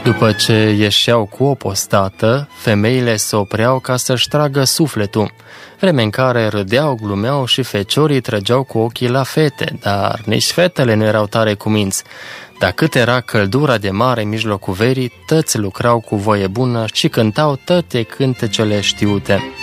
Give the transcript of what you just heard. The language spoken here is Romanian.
După ce ieșeau cu o postată, femeile se opreau ca să-și tragă sufletul, vreme în care râdeau, glumeau și feciorii trăgeau cu ochii la fete, dar nici fetele nu erau tare cuminți. Dar cât era căldura de mare în mijlocul verii, tăți lucrau cu voie bună și cântau toate cântecele știute.